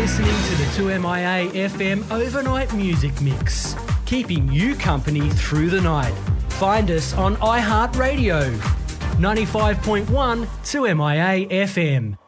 listening to the 2MIA FM overnight music mix, keeping you company through the night. Find us on iHeartRadio, 95.1 2MIA FM.